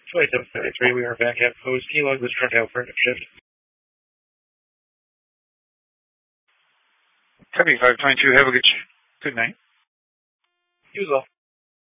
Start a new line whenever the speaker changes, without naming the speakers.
Flight 733, we are back at post. Can you log this truck out for a shift?
Copy 522, have a good night.
You as well.